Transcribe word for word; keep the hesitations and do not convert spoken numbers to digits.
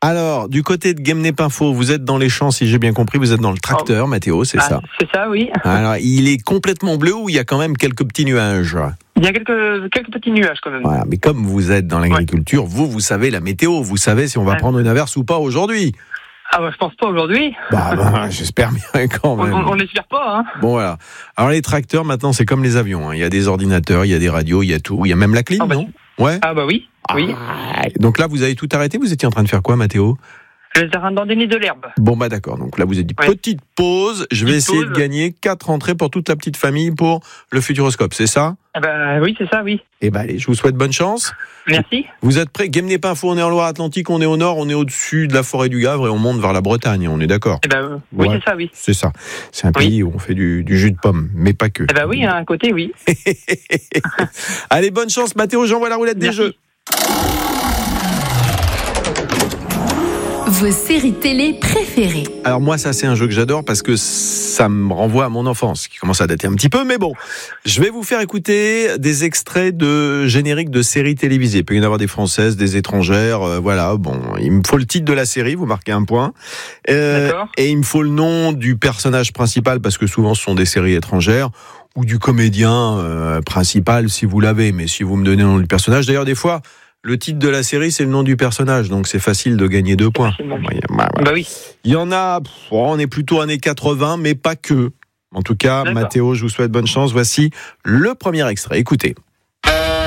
Alors, du côté de Guémené-Pinfo, vous êtes dans les champs, si j'ai bien compris, vous êtes dans le tracteur, oh. Mathéo, c'est ah, ça? C'est ça, oui. Alors, il est complètement bleu ou il y a quand même quelques petits nuages? Il y a quelques, quelques petits nuages quand même. Voilà, mais comme vous êtes dans l'agriculture, ouais. vous, vous savez la météo, vous savez si on va ouais. prendre une averse ou pas aujourd'hui. Ah bah je pense pas aujourd'hui. Bah, bah j'espère bien quand même. On, on, on l'espère pas, hein. Bon voilà. Alors les tracteurs maintenant c'est comme les avions, hein. Il y a des ordinateurs, il y a des radios, il y a tout, il y a même la clim, ah bah, non? Ouais. Ah bah oui. Ah, oui. Donc là vous avez tout arrêté, vous étiez en train de faire quoi, Mathéo? Je vais faire un dandini de l'herbe. Bon bah d'accord, donc là vous avez dit ouais. petite pause, je vais petite essayer pause. de gagner quatre entrées pour toute la petite famille pour le Futuroscope, c'est ça? Ah bah oui, c'est ça, oui. Eh ben allez, je vous souhaite bonne chance. Merci. Vous êtes prêts? Guémené-Pinfo, on est en Loire-Atlantique, on est au nord, on est au-dessus de la forêt du Gavre et on monte vers la Bretagne, on est d'accord? Eh ben euh, oui, ouais. c'est ça, oui. C'est ça. C'est un oui. pays où on fait du, du jus de pomme, mais pas que. Eh ben oui, à un côté, oui. Allez, bonne chance, Mathéo, j'envoie la roulette Merci. des jeux. Vos séries télé préférées. Alors moi, ça c'est un jeu que j'adore parce que ça me renvoie à mon enfance, qui commence à dater un petit peu, mais bon. Je vais vous faire écouter des extraits de génériques de séries télévisées. Il peut y en avoir des françaises, des étrangères, euh, voilà. Bon, il me faut le titre de la série, vous marquez un point. Euh, D'accord. Et il me faut le nom du personnage principal, parce que souvent ce sont des séries étrangères, ou du comédien euh, principal si vous l'avez, mais si vous me donnez le nom du personnage. D'ailleurs, des fois... Le titre de la série, c'est le nom du personnage, donc c'est facile de gagner deux points. Bah, bah, bah oui. Il y en a, on est plutôt années quatre-vingts, mais pas que. En tout cas, D'accord. Mathéo, je vous souhaite bonne chance. Voici le premier extrait. Écoutez.